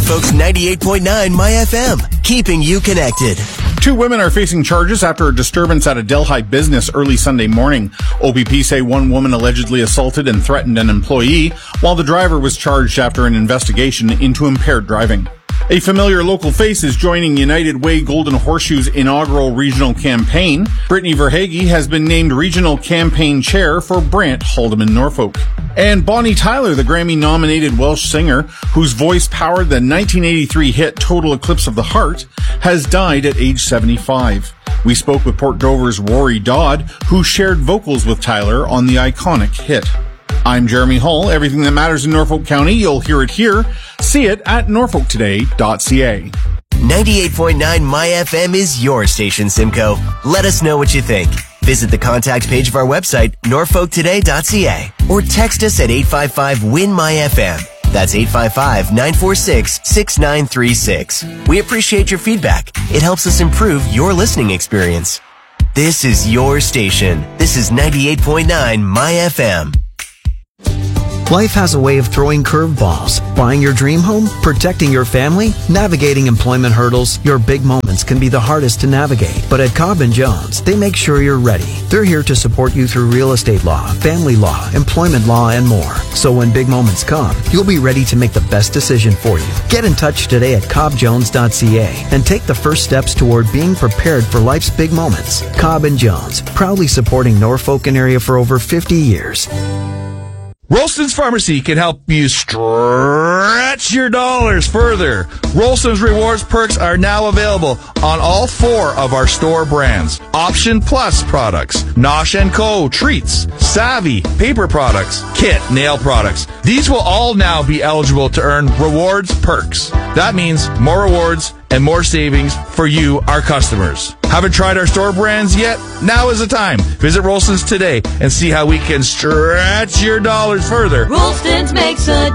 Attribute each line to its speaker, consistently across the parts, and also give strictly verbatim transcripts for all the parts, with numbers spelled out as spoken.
Speaker 1: Norfolk's ninety-eight point nine My F M, keeping you connected.
Speaker 2: Two women are facing charges after a disturbance at a Delhi business early Sunday morning. O P P say one woman allegedly assaulted and threatened an employee, while the driver was charged after an investigation into impaired driving. A familiar local face is joining United Way Golden Horseshoe's inaugural regional campaign. Brittany Verhage has been named regional campaign chair for Brant, Haldeman, Norfolk. And Bonnie Tyler, the Grammy-nominated Welsh singer, whose voice powered the nineteen eighty-three hit Total Eclipse of the Heart, has died at age seventy-five. We spoke with Port Dover's Rory Dodd, who shared vocals with Tyler on the iconic hit. I'm Jeremy Hull. Everything that matters in Norfolk County, you'll hear it here. See it at norfolk today dot c a.
Speaker 1: ninety-eight point nine My F M is your station, Simcoe. Let us know what you think. Visit the contact page of our website, norfolk today dot c a, or text us at eight five five, W I N, M Y F M. That's eight five five, nine four six, six nine three six. We appreciate your feedback. It helps us improve your listening experience. This is your station. This is ninety-eight point nine My F M.
Speaker 3: Life has a way of throwing curveballs. Buying your dream home, protecting your family, navigating employment hurdles. Your big moments can be the hardest to navigate. But at Cobb and Jones, they make sure you're ready. They're here to support you through real estate law, family law, employment law, and more. So when big moments come, you'll be ready to make the best decision for you. Get in touch today at cobb jones dot c a and take the first steps toward being prepared for life's big moments. Cobb and Jones, proudly supporting Norfolk and area for over fifty years.
Speaker 4: Rolston's Pharmacy can help you stretch your dollars further. Rolston's Rewards Perks are now available on all four of our store brands. Option Plus products, Nosh and Co. treats, Savvy paper products, Kit nail products. These will all now be eligible to earn Rewards Perks. That means more rewards and more savings for you, our customers. Haven't tried our store brands yet? Now is the time. Visit Rolston's today and see how we can stretch your dollars further.
Speaker 5: Rolston's makes a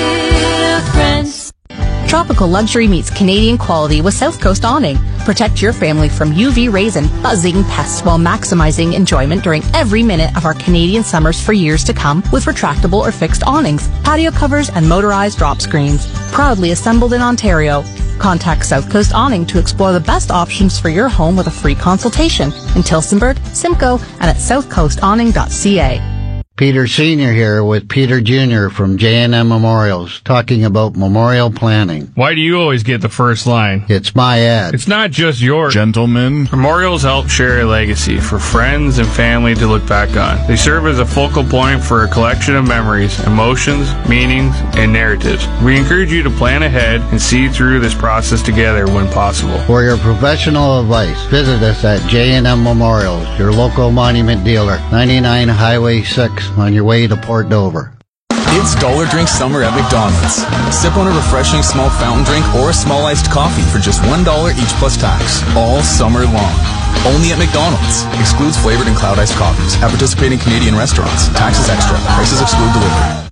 Speaker 5: difference.
Speaker 6: Tropical luxury meets Canadian quality with South Coast Awning. Protect your family from U V rays and buzzing pests while maximizing enjoyment during every minute of our Canadian summers for years to come with retractable or fixed awnings, patio covers, and motorized drop screens. Proudly assembled in Ontario. Contact South Coast Awning to explore the best options for your home with a free consultation in Tillsonburg, Simcoe, and at south coast awning dot c a.
Speaker 7: Peter Senior here with Peter Junior from J and M Memorials, talking about memorial planning.
Speaker 8: Why do you always get the first line?
Speaker 7: It's my ad.
Speaker 8: It's not just yours.
Speaker 2: Gentlemen.
Speaker 8: Memorials help share a legacy for friends and family to look back on. They serve as a focal point for a collection of memories, emotions, meanings, and narratives. We encourage you to plan ahead and see through this process together when possible.
Speaker 7: For your professional advice, visit us at J and M Memorials, your local monument dealer, ninety-nine Highway six. On your way to Port Dover.
Speaker 9: It's Dollar Drink Summer at McDonald's. Sip on a refreshing small fountain drink or a small iced coffee for just one dollar each plus tax, all summer long. Only at McDonald's. Excludes flavored and cloud iced coffees. At participating Canadian restaurants. Taxes extra. Prices exclude delivery.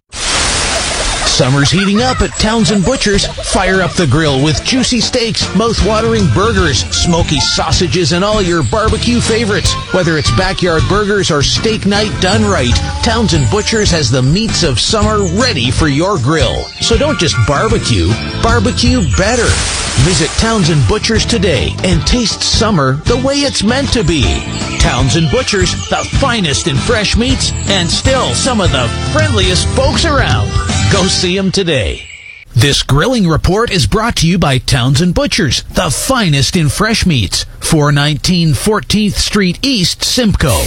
Speaker 10: Summer's heating up at Townsend Butchers. Fire up the grill with juicy steaks, mouth-watering burgers, smoky sausages, and all your barbecue favorites. Whether it's backyard burgers or steak night done right, Townsend Butchers has the meats of summer ready for your grill. So don't just barbecue, barbecue better. Visit Townsend Butchers today and taste summer the way it's meant to be. Townsend Butchers, the finest in fresh meats and still some of the friendliest folks around. Go see them today. This grilling report is brought to you by Townsend Butchers, the finest in fresh meats. four nineteen fourteenth Street East, Simcoe.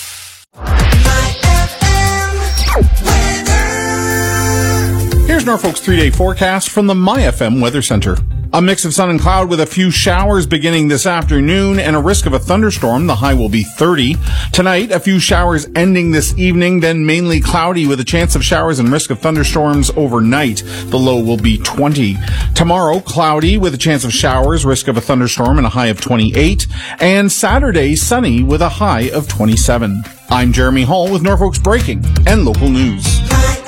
Speaker 2: Here's Norfolk's three-day forecast from the My F M Weather Center. A mix of sun and cloud with a few showers beginning this afternoon and a risk of a thunderstorm. The high will be thirty. Tonight, a few showers ending this evening, then mainly cloudy with a chance of showers and risk of thunderstorms overnight. The low will be twenty. Tomorrow, cloudy with a chance of showers, risk of a thunderstorm, and a high of twenty-eight. And Saturday, sunny with a high of twenty-seven. I'm Jeremy Hall with Norfolk's breaking and local news.